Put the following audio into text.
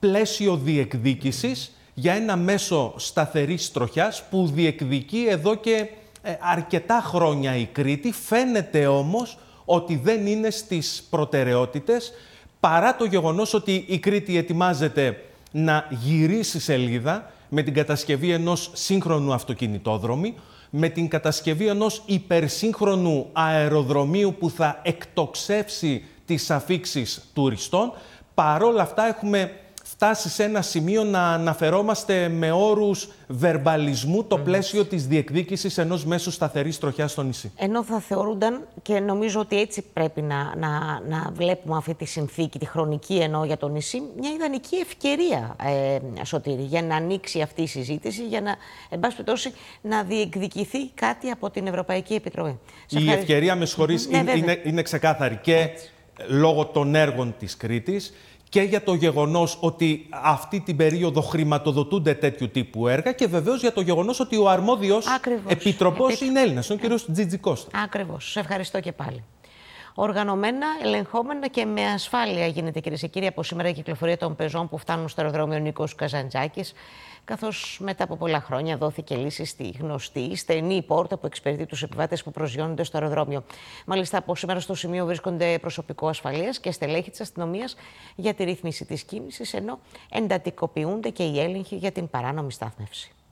πλαίσιο διεκδίκησης για ένα μέσο σταθερής τροχιάς που διεκδικεί εδώ και αρκετά χρόνια η Κρήτη. Φαίνεται όμως ότι δεν είναι στις προτεραιότητες, παρά το γεγονός ότι η Κρήτη ετοιμάζεται να γυρίσει σελίδα με την κατασκευή ενός σύγχρονου αυτοκινητόδρομου, με την κατασκευή ενός υπερσύγχρονου αεροδρομίου που θα εκτοξεύσει τις αφίξεις τουριστών. Παρόλα αυτά έχουμε φτάσει σε ένα σημείο να αναφερόμαστε με όρους βερμπαλισμού το πλαίσιο της διεκδίκησης ενός μέσου σταθερής τροχιάς στο νησί. Ενώ θα θεωρούνταν, και νομίζω ότι έτσι πρέπει να βλέπουμε αυτή τη συνθήκη, τη χρονική εννοώ για το νησί, μια ιδανική ευκαιρία, Σωτήρη, για να ανοίξει αυτή η συζήτηση, για να, εν πάση περιπτώσει, να διεκδικηθεί κάτι από την Ευρωπαϊκή Επιτροπή. Η ευκαιρία, με συγχωρείς, είναι ξεκάθαρη και έτσι, λόγω των έργων της Κρήτης, και για το γεγονός ότι αυτή την περίοδο χρηματοδοτούνται τέτοιου τύπου έργα και βεβαίως για το γεγονός ότι ο αρμόδιος επίτροπος είναι Έλληνας, ο κ. Τζιτζικώστα. Ακριβώς. Σας ευχαριστώ και πάλι. Οργανωμένα, ελεγχόμενα και με ασφάλεια γίνεται, κυρίες και κύριοι, από σήμερα η κυκλοφορία των πεζών που φτάνουν στο αεροδρόμιο Νίκος Καζαντζάκης, καθώς μετά από πολλά χρόνια δόθηκε λύση στη γνωστή στενή πόρτα που εξυπηρετεί τους επιβάτες που προσγειώνονται στο αεροδρόμιο. Μάλιστα, από σήμερα στο σημείο βρίσκονται προσωπικό ασφαλείας και στελέχη της αστυνομίας για τη ρύθμιση της κίνησης, ενώ εντατικοποιούνται και οι έλεγχοι για την παράνομη στάθμευση.